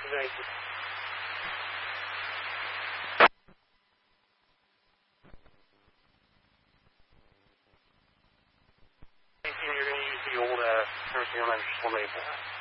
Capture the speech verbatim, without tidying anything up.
Thank you. You're going to use the old uh, nursing home on Maple.